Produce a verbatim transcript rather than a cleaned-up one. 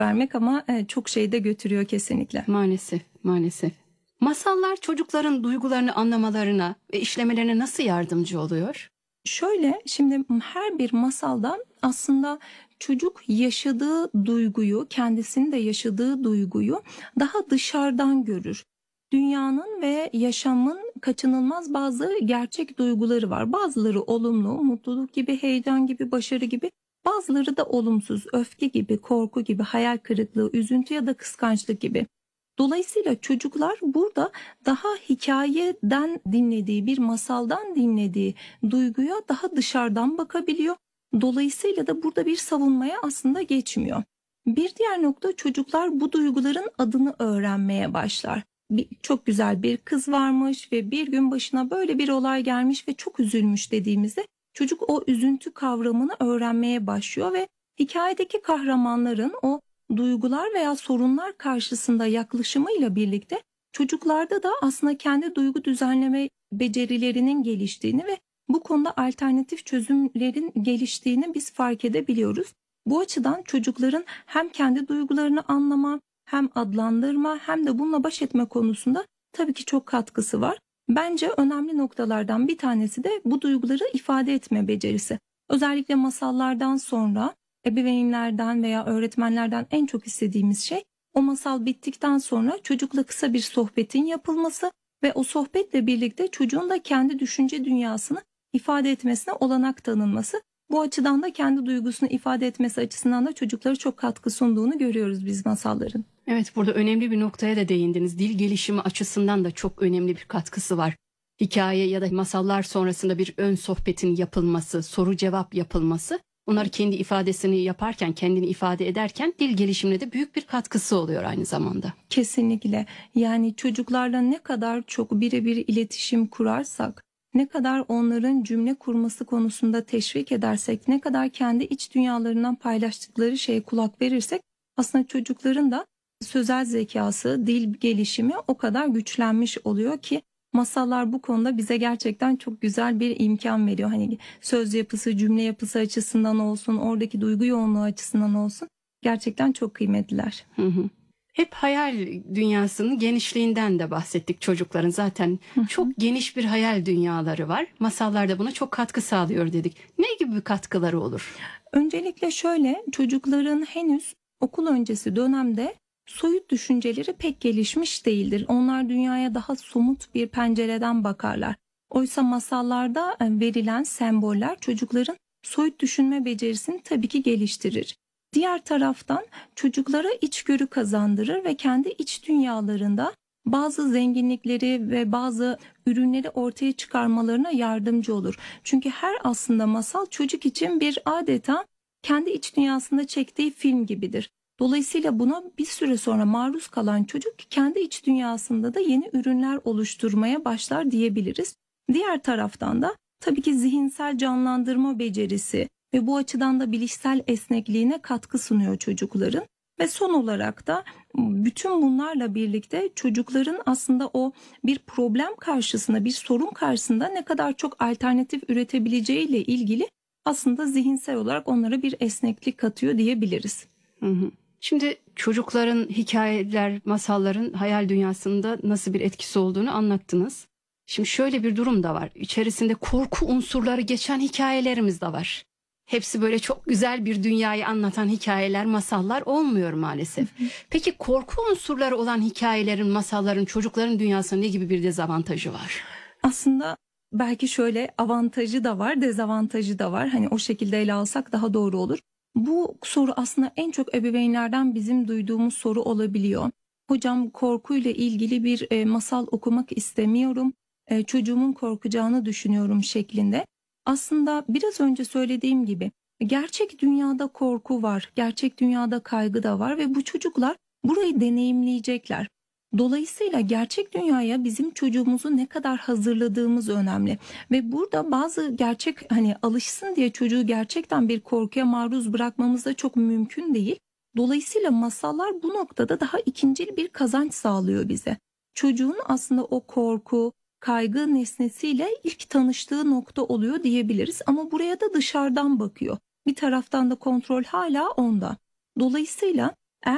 vermek ama e, çok şey de götürüyor kesinlikle. Maalesef, maalesef. Masallar çocukların duygularını anlamalarına ve işlemelerine nasıl yardımcı oluyor? Şöyle, şimdi her bir masalda aslında çocuk yaşadığı duyguyu, kendisinin de yaşadığı duyguyu daha dışarıdan görür. Dünyanın ve yaşamın kaçınılmaz bazı gerçek duyguları var. Bazıları olumlu, mutluluk gibi, heyecan gibi, başarı gibi. Bazıları da olumsuz, öfke gibi, korku gibi, hayal kırıklığı, üzüntü ya da kıskançlık gibi. Dolayısıyla çocuklar burada daha hikayeden dinlediği, bir masaldan dinlediği duyguya daha dışarıdan bakabiliyor. Dolayısıyla da burada bir savunmaya aslında geçmiyor. Bir diğer nokta, çocuklar bu duyguların adını öğrenmeye başlar. Bir, çok güzel bir kız varmış ve bir gün başına böyle bir olay gelmiş ve çok üzülmüş dediğimizde çocuk o üzüntü kavramını öğrenmeye başlıyor ve hikayedeki kahramanların o duygular veya sorunlar karşısında yaklaşımıyla birlikte çocuklarda da aslında kendi duygu düzenleme becerilerinin geliştiğini ve bu konuda alternatif çözümlerin geliştiğini biz fark edebiliyoruz. Bu açıdan çocukların hem kendi duygularını anlama, hem adlandırma, hem de bununla baş etme konusunda tabii ki çok katkısı var. Bence önemli noktalardan bir tanesi de bu duyguları ifade etme becerisi. Özellikle masallardan sonra ebeveynlerden veya öğretmenlerden en çok istediğimiz şey o masal bittikten sonra çocukla kısa bir sohbetin yapılması ve o sohbetle birlikte çocuğun da kendi düşünce dünyasını ifade etmesine olanak tanınması. Bu açıdan da kendi duygusunu ifade etmesi açısından da çocuklara çok katkı sunduğunu görüyoruz biz masalların. Evet, burada önemli bir noktaya da değindiniz. Dil gelişimi açısından da çok önemli bir katkısı var. Hikaye ya da masallar sonrasında bir ön sohbetin yapılması, soru cevap yapılması, onları kendi ifadesini yaparken, kendini ifade ederken dil gelişimine de büyük bir katkısı oluyor aynı zamanda. Kesinlikle. Yani çocuklarla ne kadar çok birebir iletişim kurarsak, ne kadar onların cümle kurması konusunda teşvik edersek, ne kadar kendi iç dünyalarından paylaştıkları şeye kulak verirsek aslında çocukların da sözel zekası, dil gelişimi o kadar güçlenmiş oluyor ki masallar bu konuda bize gerçekten çok güzel bir imkan veriyor. Hani söz yapısı, cümle yapısı açısından olsun, oradaki duygu yoğunluğu açısından olsun gerçekten çok kıymetliler. Hı hı. Hep hayal dünyasının genişliğinden de bahsettik çocukların. Zaten hı hı. çok geniş bir hayal dünyaları var. Masallar da buna çok katkı sağlıyor dedik. Ne gibi bir katkıları olur? Öncelikle şöyle, çocukların henüz okul öncesi dönemde soyut düşünceleri pek gelişmiş değildir. Onlar dünyaya daha somut bir pencereden bakarlar. Oysa masallarda verilen semboller çocukların soyut düşünme becerisini tabii ki geliştirir. Diğer taraftan çocuklara içgörü kazandırır ve kendi iç dünyalarında bazı zenginlikleri ve bazı ürünleri ortaya çıkarmalarına yardımcı olur. Çünkü her aslında masal çocuk için bir adeta kendi iç dünyasında çektiği film gibidir. Dolayısıyla buna bir süre sonra maruz kalan çocuk kendi iç dünyasında da yeni ürünler oluşturmaya başlar diyebiliriz. Diğer taraftan da tabii ki zihinsel canlandırma becerisi ve bu açıdan da bilişsel esnekliğine katkı sunuyor çocukların. Ve son olarak da bütün bunlarla birlikte çocukların aslında o bir problem karşısında, bir sorun karşısında ne kadar çok alternatif üretebileceğiyle ilgili aslında zihinsel olarak onlara bir esneklik katıyor diyebiliriz. Hı hı. Şimdi çocukların hikayeler, masalların hayal dünyasında nasıl bir etkisi olduğunu anlattınız. Şimdi şöyle bir durum da var. İçerisinde korku unsurları geçen hikayelerimiz de var. Hepsi böyle çok güzel bir dünyayı anlatan hikayeler, masallar olmuyor maalesef. Peki korku unsurları olan hikayelerin, masalların çocukların dünyasında ne gibi bir dezavantajı var? Aslında belki şöyle avantajı da var, dezavantajı da var. Hani o şekilde ele alsak daha doğru olur. Bu soru aslında en çok ebeveynlerden bizim duyduğumuz soru olabiliyor. Hocam korkuyla ilgili bir e, masal okumak istemiyorum. E, çocuğumun korkacağını düşünüyorum şeklinde. Aslında biraz önce söylediğim gibi gerçek dünyada korku var, gerçek dünyada kaygı da var ve bu çocuklar burayı deneyimleyecekler. Dolayısıyla gerçek dünyaya bizim çocuğumuzu ne kadar hazırladığımız önemli ve burada bazı gerçek hani alışsın diye çocuğu gerçekten bir korkuya maruz bırakmamız da çok mümkün değil. Dolayısıyla masallar bu noktada daha ikincil bir kazanç sağlıyor bize. Çocuğun aslında o korku, kaygı nesnesiyle ilk tanıştığı nokta oluyor diyebiliriz ama buraya da dışarıdan bakıyor. Bir taraftan da kontrol hala onda. Dolayısıyla